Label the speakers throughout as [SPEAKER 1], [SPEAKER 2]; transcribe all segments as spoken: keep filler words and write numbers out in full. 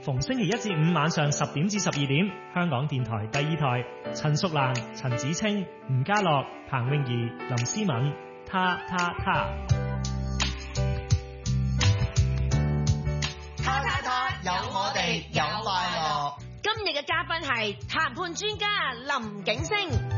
[SPEAKER 1] 逢星期一至五晚上十點至十二點，香港電台第二台，陳淑蘭、陳子清、吳家樂、彭詠儀、林思敏，他他他，
[SPEAKER 2] 他他他，有我哋有快樂。
[SPEAKER 3] 今日嘅嘉賓係談判專家林景星。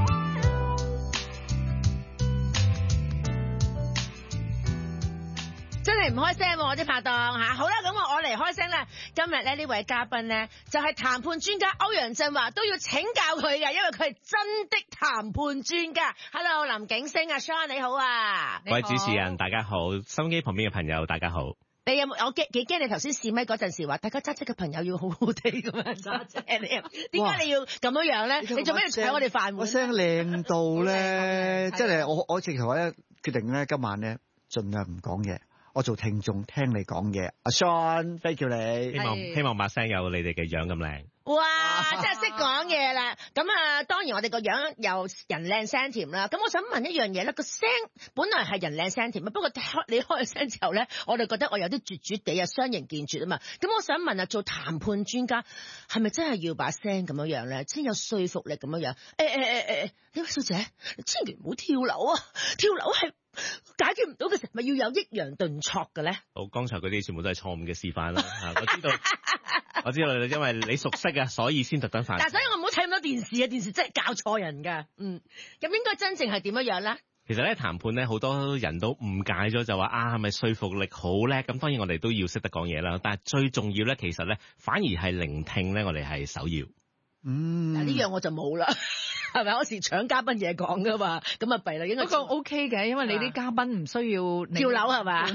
[SPEAKER 3] 真係唔開聲喎，我啲拍檔嚇。好啦，咁我我嚟開聲啦。今日咧呢位嘉賓咧就係談判專家歐陽震華，都要請教佢嘅，因為佢係真的談判專家。Hello， 林景星啊 ，Sean 你好啊，
[SPEAKER 4] 各位主持人大家好，收音機旁邊嘅朋友大家好。
[SPEAKER 3] 你有冇？我幾幾驚你頭先試咪嗰陣時話，大家揸車嘅朋友要好好地咁樣揸車。你點解你要咁樣樣咧？你做咩要搶我哋飯碗？
[SPEAKER 5] 我聲靚到咧，即係我我直頭咧決定咧今晚咧盡量唔講嘢。我做聽眾聽你講嘢，阿 Sean，thank you 你，
[SPEAKER 4] 希望希望把聲有你哋嘅樣咁靚。
[SPEAKER 3] 哇，真係識講嘢啦！咁啊，當然我哋個樣又人靚聲甜啦。咁我想問一樣嘢咧，個聲本來係人靚聲甜啊，不過你開咗聲之後咧，我哋覺得我有啲絕絕地啊，雙形見絕啊嘛。咁我想問啊，做談判專家係咪真係要把聲咁樣樣咧，先有說服力咁樣樣？誒誒誒誒，呢位小姐，你千祈唔好跳樓啊！跳樓係解決唔到嘅時，咪要有抑揚頓挫嘅咧？
[SPEAKER 4] 好，剛才嗰啲全部都係錯誤嘅示範啦。我知道，我知道，因為你熟悉啊，所以先特登犯。
[SPEAKER 3] 但係所以我唔好睇咁多電視啊，電視真係教錯人㗎。嗯，咁應該真正係點樣樣咧？
[SPEAKER 4] 其實咧談判咧，好多人都誤解咗，就話啊係咪說服力好叻？咁當然我哋都要識得講嘢啦。但係最重要咧，其實咧反而係聆聽咧，我哋係首要。
[SPEAKER 5] 嗯，
[SPEAKER 3] 嗱呢樣我就冇啦，係咪？我時搶嘉賓嘢講噶嘛，咁啊弊啦，應該。
[SPEAKER 6] 不過 OK 嘅，因為你啲嘉賓唔需要
[SPEAKER 3] 跳樓係嘛？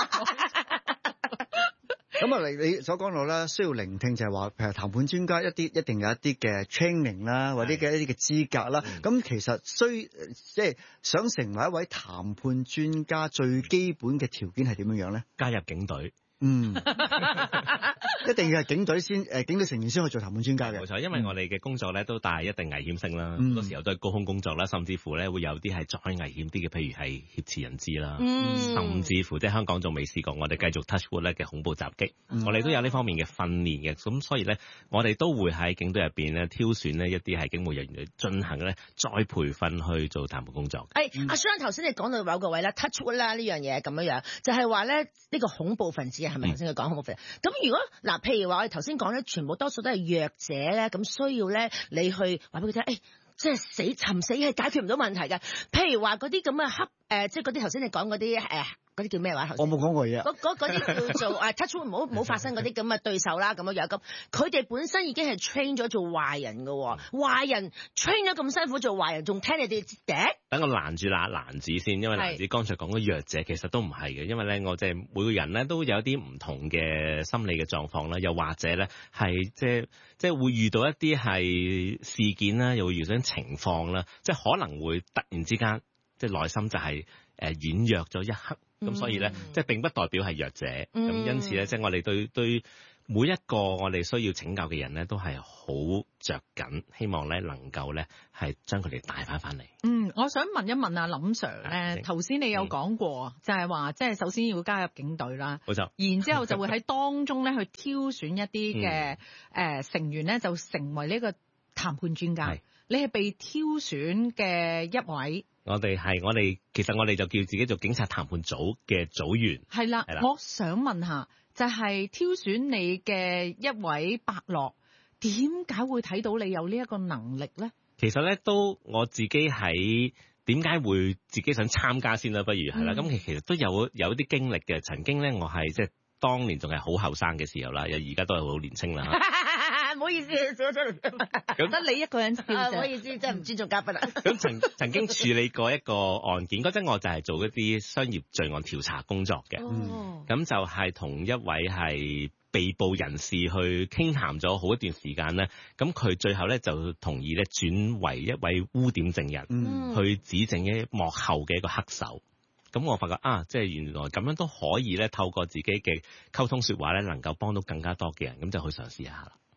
[SPEAKER 5] 咁啊，你你所講到咧，需要聆聽就係話，譬如談判專家一啲一定有一啲嘅 training 啦，或者嘅一啲嘅資格啦。咁其實需即係想成為一位談判專家，最基本嘅條件係點樣樣咧？
[SPEAKER 4] 加入警隊。
[SPEAKER 5] 嗯，一定要係警隊先，誒警隊成員先去做談判專家嘅。
[SPEAKER 4] 冇錯，因為我哋嘅工作咧都帶一定危險性啦，好、
[SPEAKER 5] 嗯、
[SPEAKER 4] 多時候都係高空工作啦，甚至乎咧會有啲係再危險啲嘅，譬如係挾持人質啦、嗯，甚至乎即係香港仲未試過，我哋繼續 touch wood 咧嘅恐怖襲擊，嗯、我哋都有呢方面嘅訓練嘅，咁所以咧我哋都會喺警隊入邊咧挑選呢一啲係警務人員進行咧再培訓去做談判工作。誒、
[SPEAKER 3] 哎，阿 Sean 頭先你講到某個位啦 touch wood 啦呢樣嘢咁樣樣，就係話咧呢個恐怖分子係咪頭先佢講恐怖分子？咁、嗯、如果嗱，譬如話我哋頭先講咧，全部多數都係弱者咧，咁需要咧你去話俾佢聽，誒、哎，即係死尋死係解決唔到問題嘅。譬如話嗰啲咁嘅黑誒、呃，即係嗰啲頭先你講嗰啲誒。呃嗰啲叫咩話？
[SPEAKER 5] 我冇講過嘢。
[SPEAKER 3] 嗰嗰啲叫做誒 touch wood，唔好唔好發生嗰啲咁嘅對手啦，咁樣樣咁。佢哋本身已經係 train 咗做壞人嘅喎，壞人 train 咗咁辛苦做壞人，仲聽你哋笛？
[SPEAKER 4] 等我攔住啦，攔子先，因為攔子剛才講嘅弱者其實都唔係嘅，因為咧我即係每個人咧都有啲唔同嘅心理嘅狀況啦，又或者咧係即係即係會遇到一啲係事件啦，又會遇到情況啦，即係可能會突然之間即係內心就係誒軟弱咗一刻。咁、嗯、所以咧，即係並不代表係弱者。咁、嗯、因此咧，即係我哋對對每一個我哋需要拯救嘅人咧，都係好着緊，希望咧能夠咧係將佢哋帶翻翻嚟。
[SPEAKER 6] 嗯，我想問一問阿林 Sir 咧，頭先你有講過，嗯、就係話即係首先要加入警隊啦，
[SPEAKER 4] 冇錯。
[SPEAKER 6] 然之後就會喺當中咧去挑選一啲嘅誒成員咧，就成為呢個談判專家。你係被挑選嘅一位。
[SPEAKER 4] 我哋係我哋，其實我哋就叫自己做警察談判組嘅組員。
[SPEAKER 6] 係啦，我想問下，就係、是、挑選你嘅一位伯樂，點解會睇到你有呢一個能力咧？
[SPEAKER 4] 其實咧，都我自己喺點解會自己想參加先啦？不如係啦，咁、嗯、其其實都有有啲經歷嘅。曾經咧，我係即係當年仲係好後生嘅時候啦，又而家都係好年輕啦。
[SPEAKER 3] 唔好意思，少咗嚟，得你一個人笑啫。唔好意思，真係唔尊重嘉賓啦。
[SPEAKER 4] 咁曾曾經處理過一個案件，嗰陣我就係做一啲商業罪案調查工作嘅。咁、哦、就係同一位係被捕人士去傾談咗好一段時間咧。咁佢最後咧就同意咧轉為一位污點證人，嗯、去指證一幕後嘅一個黑手。咁我發覺啊，即係原來咁樣都可以咧，透過自己嘅溝通說話咧，能夠幫到更加多嘅人。咁就去嘗試一下啦。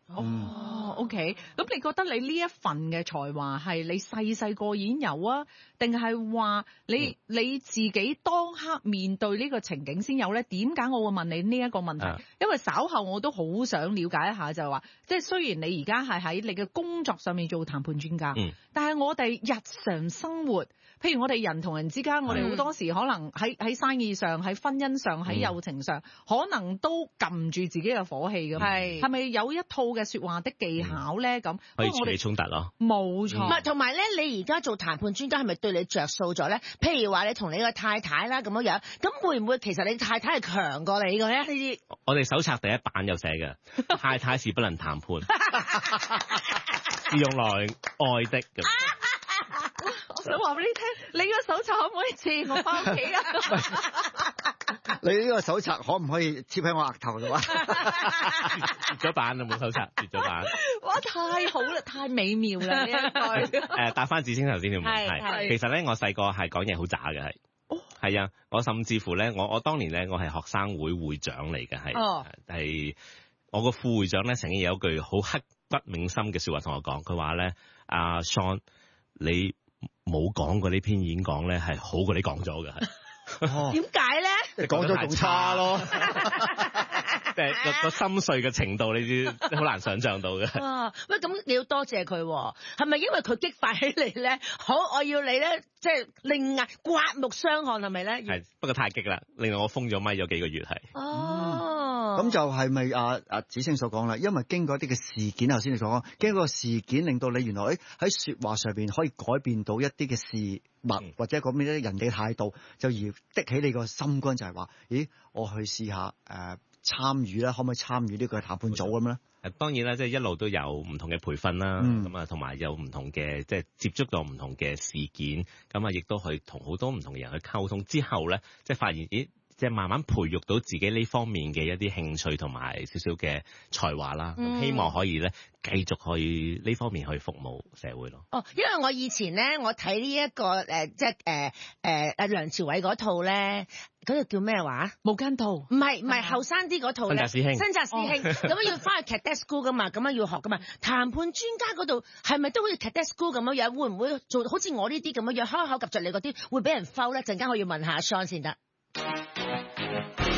[SPEAKER 6] 哦，OK，咁你覺得你呢一份嘅才華係你細細個已經有啊，定係話你、嗯、你自己當刻面對呢個情景先有咧？點解我會問你呢一個問題？啊、因為稍後我都好想了解一下，就係話，即係雖然你而家係喺你嘅工作上面做談判專家，嗯、但係我哋日常生活，譬如我哋人同人之間，我哋好多時可能喺喺生意上、喺婚姻上、喺友情上，嗯、可能都撳住自己嘅火氣咁。係係咪有一套嘅説話的技巧咧？咁、嗯、
[SPEAKER 4] 可以處理衝突咯。
[SPEAKER 6] 冇錯。
[SPEAKER 3] 唔係同埋咧，你而家做談判專家係咪對你着數咗咧？譬如話你同你個太太啦咁樣樣，咁會唔會其實你太太係強過你嘅咧？呢啲
[SPEAKER 4] 我哋手冊第一版有寫嘅，太太是不能談判，是用來愛的咁。
[SPEAKER 6] 我想話俾你聽，你個手冊可唔可以借我翻屋企啊？
[SPEAKER 5] 你呢個手冊可唔可以貼喺我額頭度啊？
[SPEAKER 4] 絕咗版啦，冇手冊，絕咗版。
[SPEAKER 6] 哇！太好啦，太美妙啦呢一句。
[SPEAKER 4] 誒，答翻子清頭先條問題，
[SPEAKER 6] 係
[SPEAKER 4] 其實咧，我細個係講嘢好渣嘅，係。哦。係啊，我甚至乎咧，我我當年咧，我係學生會會長嚟嘅，係。哦。係我個副會長咧，曾經有一句好刻骨銘心嘅説話同我講，佢話咧：阿 Sean，你冇講過呢篇演講咧，係好過你講咗嘅，係。
[SPEAKER 3] 點解咧？
[SPEAKER 5] 你講咗仲差咯，
[SPEAKER 4] 即係個個心碎嘅程度，你知好難想像到嘅。
[SPEAKER 3] 啊，喂，咁你要多謝佢，係咪因為佢激發起你咧？好，我要你咧，即係另眼刮目相看，係咪咧？
[SPEAKER 4] 係，不過太激啦，令到我封咗咪咗幾個月係。
[SPEAKER 3] 哦，
[SPEAKER 5] 咁、嗯、就係咪阿阿子清所講啦？因為經過一啲嘅事件，頭先你所講，經過個事件令到你原來喺喺説話上邊可以改變到一啲嘅事物，嗯、或者講咩咧人哋嘅態度，就而的起你個心肝，就係話：咦，我去試下誒、呃、參與啦，可唔可以參與呢個談判組咁咧？
[SPEAKER 4] 誒當然啦，即係一路都有唔同嘅培訓啦，咁啊同埋有唔同嘅即係接觸到唔同嘅事件，咁啊亦都去同好多唔同嘅人去溝通之後咧，即係發現咦。即係慢慢培育到自己呢方面嘅一啲興趣同埋少少嘅才華啦，咁、嗯、希望可以咧繼續可以呢方面去服務社會咯。
[SPEAKER 3] 哦，因為我以前咧，我睇呢一個誒、呃，即係誒誒誒梁朝偉嗰套咧，嗰套叫咩話？無間道。唔係唔係後生啲嗰套咧。
[SPEAKER 4] 新紮師兄。
[SPEAKER 3] 新紮師兄，咁、哦、樣要翻去 cadet school 噶嘛，咁樣要學噶嘛。談判專家嗰度係咪都好似 cadet school 咁樣樣？會唔會做好似我呢啲咁樣樣開口及着你嗰啲會俾人 foul 咧？陣間我要問下 Sean 先得。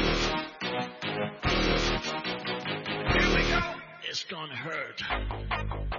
[SPEAKER 7] It's gonna hurt.